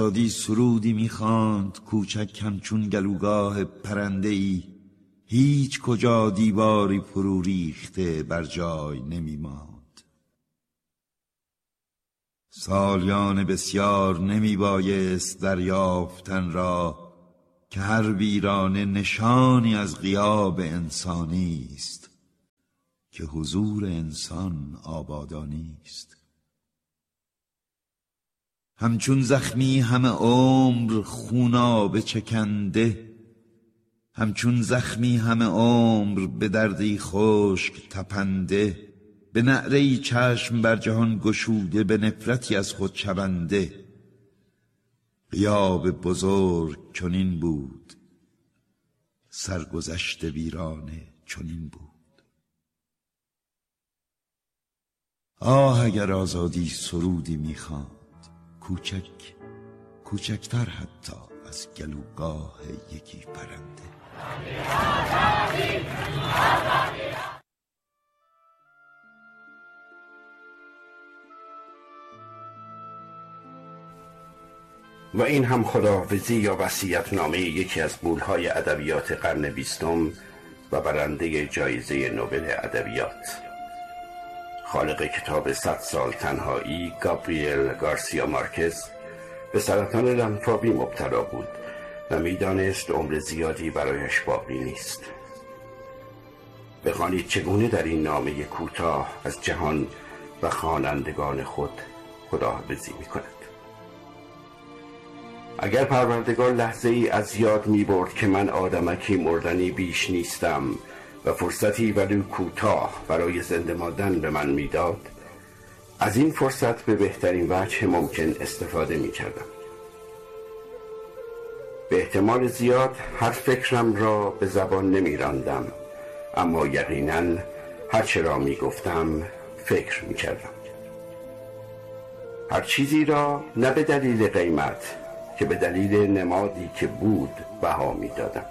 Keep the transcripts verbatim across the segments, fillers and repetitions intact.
آزادی سرودی میخواند کوچک همچون گلوگاه پرنده ای، هیچ کجا دیواری فرو ریخته بر جای نمیماند. سالیان بسیار نمیبایست دریافتن را که هر ویرانه نشانی از غیاب انسانی است، که حضور انسان آبادانی است. همچون زخمی همه عمر خونابه چکنده، همچون زخمی همه عمر به دردی خشک تپنده، به نعره‌ای چشم بر جهان گشوده، به نفرتی از خود شونده. غیاب بزرگ چنین بود، سرگذشت ویرانه چنین بود. آه اگر آزادی سرودی میخواند، کوچک کوچکتر حتی از گلوگاه یکی پرنده. و این هم خداحافظی یا وصیت نامه یکی از بولهای ادبیات قرن بیستم و برنده جایزه نوبل ادبیات، خالق کتاب صد سال تنهایی، گابریل گارسیا مارکز، به سرطان لنفاوی مبتلا بود و میدانست عمر زیادی برایش باقی نیست. بخوانید چگونه در این نامه کوتاه از جهان و خوانندگان خود خداحافظی می‌کند. اگر پروردگار لحظه ای از یاد می برد که من آدمکی مردنی بیش نیستم و فرصتی ولو کوتاه برای زنده ماندن به من میداد، از این فرصت به بهترین وجه ممکن استفاده می کردم. به احتمال زیاد هر فکرم را به زبان نمی راندم، اما یقیناً هر چه را می گفتم فکر می کردم. هر چیزی را نه به دلیل قیمت که به دلیل نمادی که بود بها می دادم.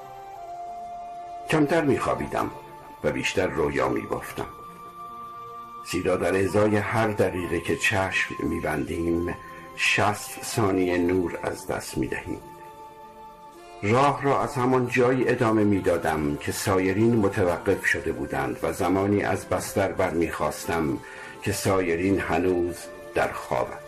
کمتر می خوابیدم و بیشتر رویا می بافتم، زیرا در ازای هر دقیقه که چشم می بندیم شصت ثانیه نور از دست می دهیم. راه را از همان جایی ادامه می دادم که سایرین متوقف شده بودند و زمانی از بستر بر می خواستم که سایرین هنوز در خوابند.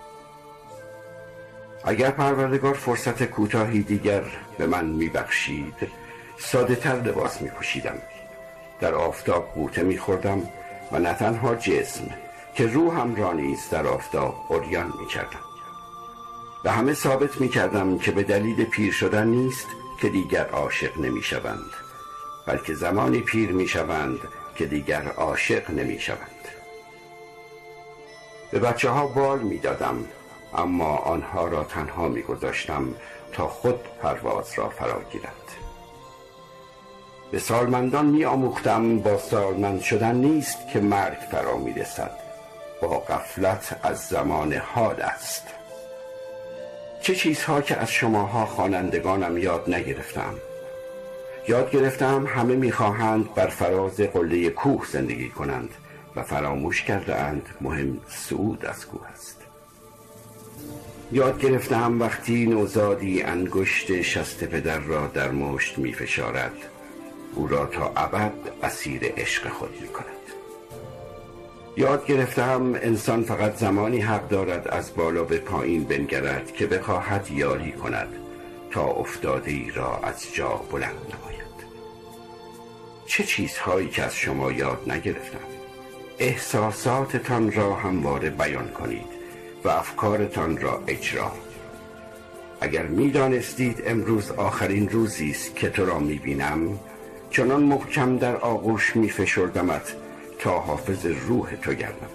اگر پروردگار فرصت کوتاهی دیگر به من می بخشید، ساده تر لباس می پوشیدم، در آفتاب غوطه می خوردم و نه تنها جسم که روحم را نیز در آفتاب عریان می کردم. به همه ثابت می کردم که به دلیل پیر شدن نیست که دیگر عاشق نمی شوند، بلکه زمانی پیر می شوند که دیگر عاشق نمی شوند. به بچه ها بال می دادم، اما آنها را تنها می گذاشتم تا خود پرواز را فرا گیرند. به سالمندان می آموختم با سالمند شدن نیست که مرگ فرا می رسد، با غفلت از زمان حال است. چه چیزها که از شماها خوانندگانم یاد نگرفتم. یاد گرفتم همه می خواهند بر فراز قله کوه زندگی کنند و فراموش کرده اند مهم صعود از کوه است. یاد گرفتم وقتی نوزادی انگشت شست پدر را در مشت می فشارد، او را تا ابد اسیر عشق خود می کند. یاد گرفتم انسان فقط زمانی حق دارد از بالا به پایین بنگرد که بخواهد یاری کند تا افتاده ای را از جا بلند نماید. چه چیزهایی که از شما یاد نگرفتم. احساساتتان را همواره بیان کنید و افکارتان را اجرا. اگر می دانستید امروز آخرین روزی است که تو را می بینم، چنان محکم در آغوش می فشردمت تا حافظ روح تو گردم.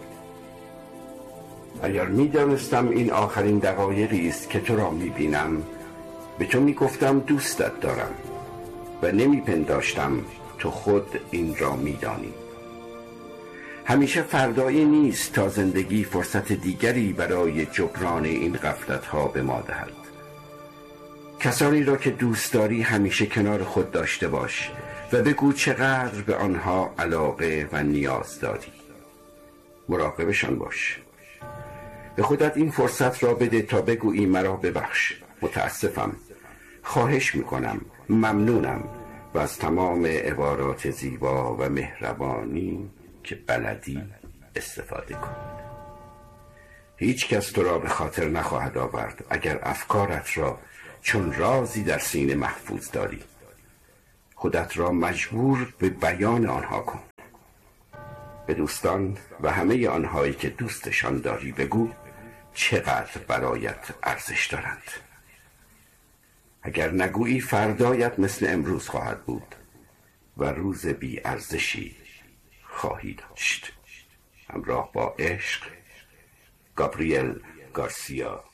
اگر می دانستم این آخرین دقایقی است که تو را می بینم، به تو می گفتم دوستت دارم و نمی پنداشتم تو خود این را می دانی. همیشه فردایی نیست تا زندگی فرصت دیگری برای جبران این غفلت‌ها به ما دهد. کسانی را که دوست داری همیشه کنار خود داشته باش و بگو چقدر به آنها علاقه و نیاز داری. مراقبشان باش. به خودت این فرصت را بده تا بگویی مرا ببخش، متاسفم، خواهش میکنم، ممنونم و از تمام عبارات زیبا و مهربانی که بلدی استفاده کن. هیچ کس تو را به خاطر نخواهد آورد اگر افکارت را چون رازی در سینه محفوظ داری. خودت را مجبور به بیان آنها کن. به دوستان و همه آنهایی که دوستشان داری بگو چقدر برایت ارزش دارند. اگر نگویی فردایت مثل امروز خواهد بود و روز بی ارزشی خواهی داشت. همراه با عشق، گابریل گارسیا